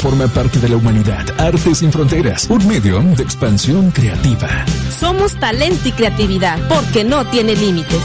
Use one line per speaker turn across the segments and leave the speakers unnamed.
forma parte de la humanidad. Arte sin Fronteras, un medio de expansión creativa.
Somos talento y creatividad, porque no tiene límites.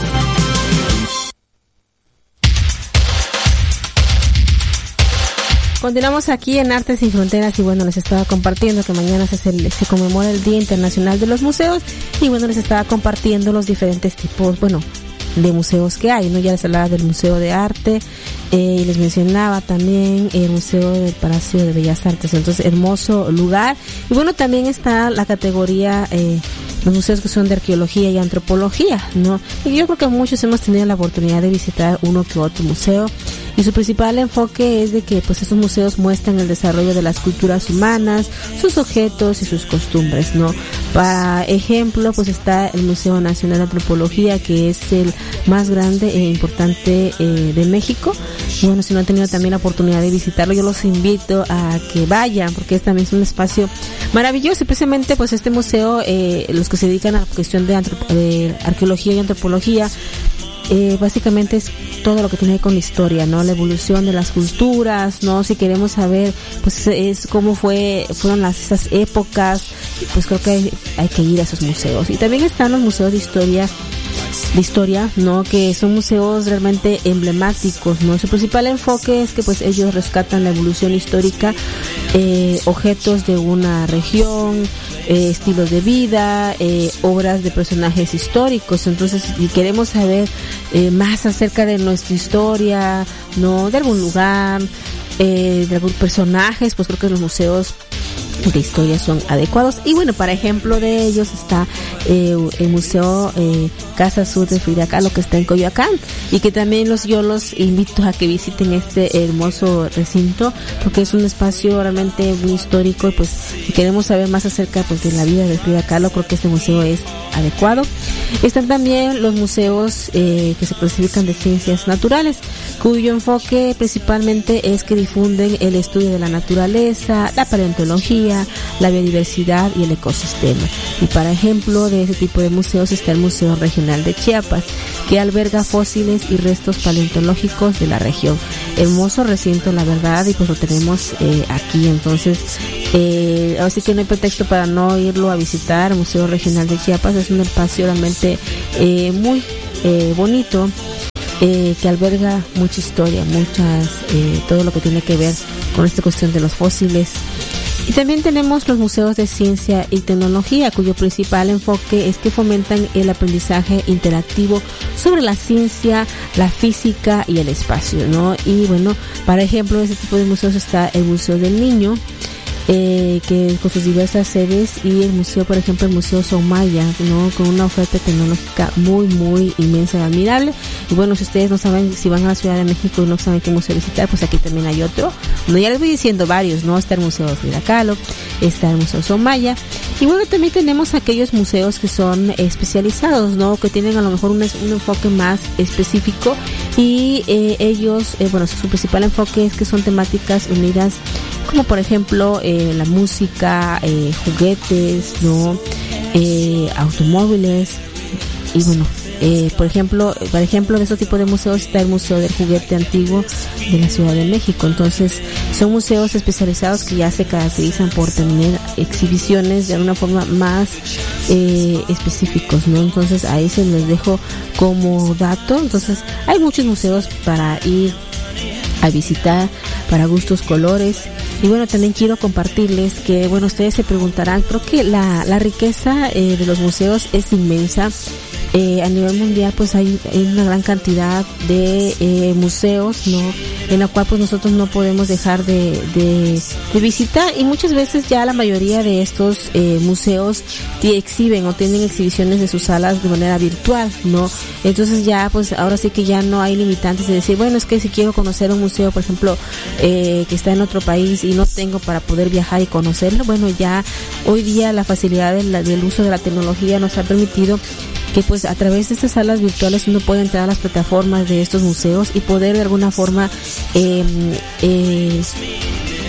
Continuamos aquí en Artes Sin Fronteras y bueno, les estaba compartiendo que mañana se conmemora el Día Internacional de los Museos y bueno, les estaba compartiendo los diferentes tipos, de museos que hay, ¿no? Ya les hablaba del Museo de Arte y les mencionaba también el Museo del Palacio de Bellas Artes, entonces hermoso lugar. Y bueno, también está la categoría los museos que son de arqueología y antropología, ¿no? Y yo creo que muchos hemos tenido la oportunidad de visitar uno que otro museo y su principal enfoque es de que pues esos museos muestran el desarrollo de las culturas humanas, sus objetos y sus costumbres, ¿no? Para ejemplo, pues está el Museo Nacional de Antropología, que es el más grande e importante de México. Y bueno, si no han tenido también la oportunidad de visitarlo, yo los invito a que vayan, porque también es un espacio maravilloso. Y precisamente pues este museo, los que se dedican a la cuestión de arqueología y antropología, básicamente es todo lo que tiene que ver con la historia, ¿no? La evolución de las culturas, ¿no? Si queremos saber, pues es cómo fueron esas épocas, pues creo que hay que ir a esos museos. Y también están los museos de historia, ¿no? Que son museos realmente emblemáticos, ¿no? Su principal enfoque es que pues ellos rescatan la evolución histórica, objetos de una región, estilos de vida, obras de personajes históricos. Entonces, si queremos saber más acerca de nuestra historia, ¿no? De algún lugar, de algún personajes, pues creo que los museos de historia son adecuados. Y bueno, para ejemplo de ellos está el Museo Casa Sur de Frida Kahlo, que está en Coyoacán, y que también yo los invito a que visiten este hermoso recinto, porque es un espacio realmente muy histórico y pues si queremos saber más acerca pues de la vida de Frida Kahlo, creo que este museo es adecuado. Están también los museos que se clasifican de ciencias naturales, cuyo enfoque principalmente es que difunden el estudio de la naturaleza, la paleontología, la biodiversidad y el ecosistema. Y para ejemplo de ese tipo de museos está el Museo Regional de Chiapas, que alberga fósiles y restos paleontológicos de la región. Hermoso recinto, la verdad, y pues lo tenemos aquí. Entonces, así que no hay pretexto para no irlo a visitar. El Museo Regional de Chiapas es un espacio realmente muy bonito, que alberga mucha historia, todo lo que tiene que ver con esta cuestión de los fósiles. Y también tenemos los museos de ciencia y tecnología, cuyo principal enfoque es que fomentan el aprendizaje interactivo sobre la ciencia, la física y el espacio, ¿no? Y bueno, para ejemplo, de este tipo de museos está el Museo del Niño, que con sus diversas sedes, y el museo, por ejemplo, el Museo Soumaya, ¿no? Con una oferta tecnológica muy, muy inmensa y admirable. Y bueno, si ustedes no saben, si van a la Ciudad de México y no saben qué museo visitar, pues aquí también hay otro. Bueno, ya les voy diciendo varios, ¿no? Está el Museo de Frida Kahlo, está el Museo Soumaya. Y bueno, también tenemos aquellos museos que son especializados, ¿no? Que tienen a lo mejor un enfoque más específico, y ellos, su principal enfoque es que son temáticas unidas, como por ejemplo la música, juguetes, ¿no? Automóviles. Y bueno, por ejemplo de este tipo de museos está el Museo del Juguete Antiguo de la Ciudad de México. Entonces son museos especializados que ya se caracterizan por tener exhibiciones de alguna forma más específicos, ¿no? Entonces ahí se les dejo como dato. Entonces hay muchos museos para ir a visitar, para gustos, colores. Y bueno, también quiero compartirles que, bueno, ustedes se preguntarán, creo que la riqueza de los museos es inmensa. A nivel mundial pues hay una gran cantidad de museos, ¿no? En la cual pues nosotros no podemos dejar de visitar, y muchas veces ya la mayoría de estos museos exhiben o tienen exhibiciones de sus salas de manera virtual, ¿no? Entonces ya pues ahora sí que ya no hay limitantes de decir, bueno, es que si quiero conocer un museo, por ejemplo, que está en otro país y no tengo para poder viajar y conocerlo, bueno, ya hoy día la facilidad del uso de la tecnología nos ha permitido que pues a través de estas salas virtuales uno puede entrar a las plataformas de estos museos y poder de alguna forma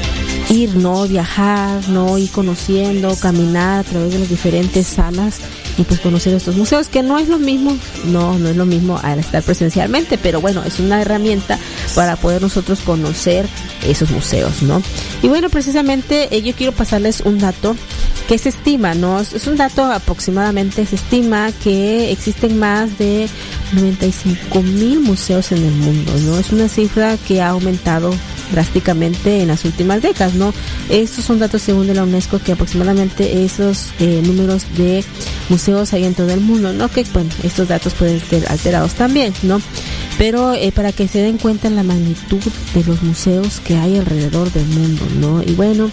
ir, ¿no? Viajar, ¿no? Ir conociendo, caminar a través de las diferentes salas y pues conocer estos museos, que no es lo mismo, no es lo mismo al estar presencialmente, pero bueno, es una herramienta para poder nosotros conocer esos museos, ¿no? Y bueno, precisamente yo quiero pasarles un dato que se estima, ¿no? Es un dato aproximadamente, se estima que existen más de 95,000 museos en el mundo, ¿no? Es una cifra que ha aumentado drásticamente en las últimas décadas, ¿no? Estos son datos según de la UNESCO, que aproximadamente esos números de museos hay en todo el mundo, ¿no? Que bueno, estos datos pueden ser alterados también, ¿no? Pero para que se den cuenta la magnitud de los museos que hay alrededor del mundo, ¿no? Y bueno,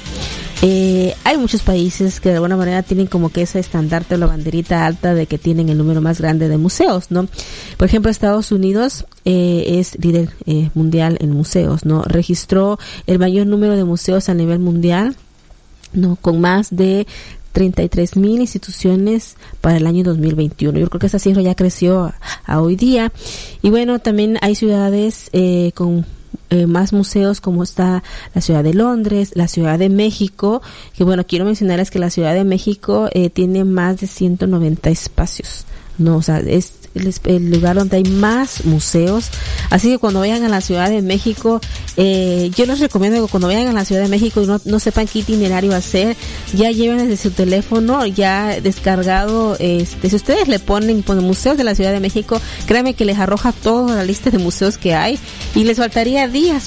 hay muchos países que de alguna manera tienen como que ese estandarte o la banderita alta de que tienen el número más grande de museos, ¿no? Por ejemplo, Estados Unidos es líder mundial en museos, ¿no? Registró el mayor número de museos a nivel mundial, ¿no? Con más de 33,000 instituciones para el año 2021. Yo creo que esa cifra ya creció a hoy día. Y bueno, también hay ciudades con más museos, como está la ciudad de Londres, la ciudad de México, que bueno, quiero mencionarles que la ciudad de México tiene más de 190 espacios, no, o sea, es el lugar donde hay más museos. Así que cuando vayan a la Ciudad de México, yo les recomiendo que cuando vayan a la Ciudad de México y no sepan qué itinerario hacer, ya lleven desde su teléfono ya descargado, si ustedes le ponen museos de la Ciudad de México, créanme que les arroja toda la lista de museos que hay y les faltaría días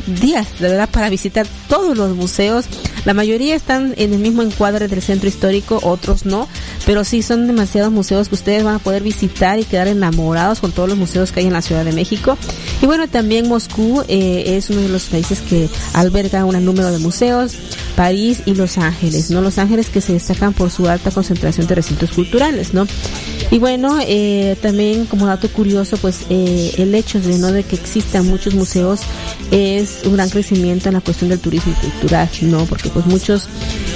de verdad para visitar todos los museos. La mayoría están en el mismo encuadre del centro histórico, otros no, pero sí son demasiados museos que ustedes van a poder visitar y quedar enamorados con todos los museos que hay en la Ciudad de México. Y bueno, también Moscú es uno de los países que alberga un número de museos, París y Los Ángeles, ¿no? Los Ángeles que se destacan por su alta concentración de recintos culturales, ¿no? Y bueno, también como dato curioso, pues el hecho de que existan muchos museos es un gran crecimiento en la cuestión del turismo cultural, ¿no? Porque pues muchos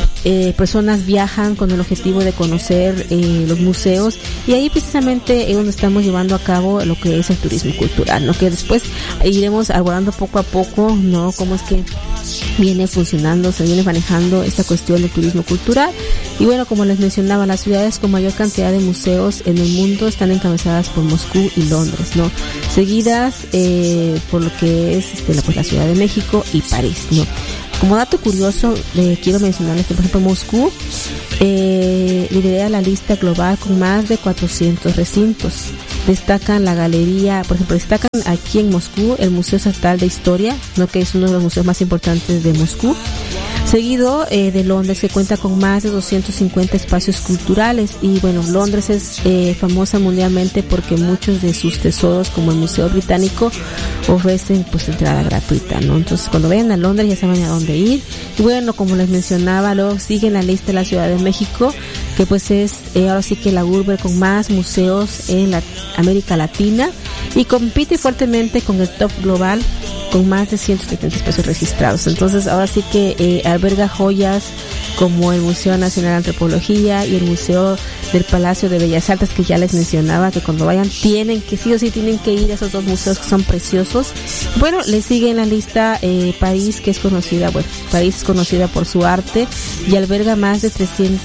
personas viajan con el objetivo de conocer los museos, y ahí precisamente es donde estamos llevando a cabo lo que es el turismo cultural, ¿no? Que después iremos abordando poco a poco, ¿no? Cómo es que viene funcionando, se viene manejando esta cuestión del turismo cultural. Y bueno, como les mencionaba, las ciudades con mayor cantidad de museos en el mundo están encabezadas por Moscú y Londres, ¿no? Seguidas por lo que es la Ciudad de México y París, ¿no? Como dato curioso, quiero mencionarles que, por ejemplo, Moscú lidera la lista global con más de 400 recintos. Destacan la galería, por ejemplo, destacan aquí en Moscú el Museo Estatal de Historia, ¿no? Que es uno de los museos más importantes de Moscú. Seguido de Londres, que cuenta con más de 250 espacios culturales. Y bueno, Londres es famosa mundialmente porque muchos de sus tesoros, como el Museo Británico, ofrecen pues entrada gratuita, ¿no? Entonces cuando vayan a Londres ya saben a dónde ir. Y bueno, como les mencionaba, luego sigue en la lista de la Ciudad de México, que pues es ahora sí que la urbe con más museos en la América Latina, y compite fuertemente con el top global con más de 170 espacios registrados. Entonces ahora sí que alberga joyas como el Museo Nacional de Antropología y el Museo del Palacio de Bellas Artes, que ya les mencionaba, que cuando vayan tienen que sí o sí tienen que ir a esos dos museos que son preciosos. Bueno, le sigue en la lista París, que es conocida, París es conocida por su arte y alberga más de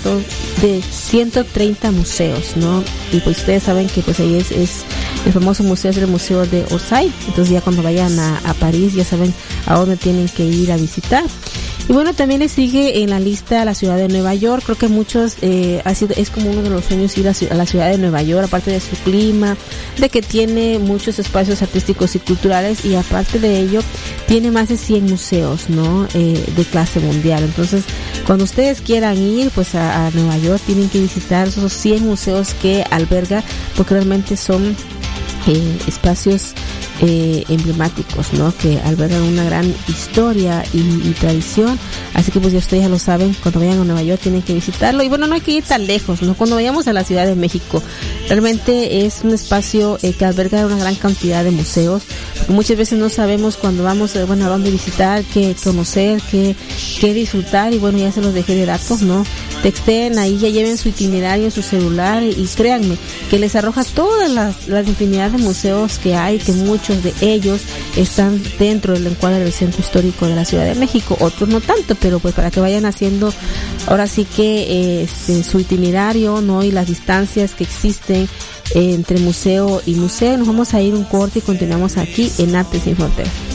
130 museos, ¿no? Y pues ustedes saben que pues ahí es el famoso museo, es el Museo de Orsay. Entonces ya cuando vayan a París ya saben a dónde tienen que ir a visitar. Y bueno, también le sigue en la lista la ciudad de Nueva York. Creo que muchos es como uno de los sueños ir a la ciudad de Nueva York, aparte de su clima, de que tiene muchos espacios artísticos y culturales, y aparte de ello tiene más de 100 museos, ¿no? De clase mundial. Entonces, cuando ustedes quieran ir pues a Nueva York, tienen que visitar esos 100 museos que alberga, porque realmente son espacios emblemáticos, ¿no? Que albergan una gran historia y tradición. Así que pues ya ustedes ya lo saben, cuando vayan a Nueva York tienen que visitarlo. Y bueno, no hay que ir tan lejos, ¿no? Cuando vayamos a la Ciudad de México, realmente es un espacio que alberga una gran cantidad de museos, porque muchas veces no sabemos cuando vamos, a dónde visitar, qué conocer, qué disfrutar. Y bueno, ya se los dejé de datos, ¿no? Texten ahí, ya lleven su itinerario en su celular, y créanme que les arroja todas las infinidad de museos que hay, que muchos muchos de ellos están dentro del encuadre del centro histórico de la Ciudad de México, otros no tanto, pero pues para que vayan haciendo ahora sí que su itinerario, ¿no? Y las distancias que existen entre museo y museo. Nos vamos a ir un corte y continuamos aquí en Artes Sin Fronteras.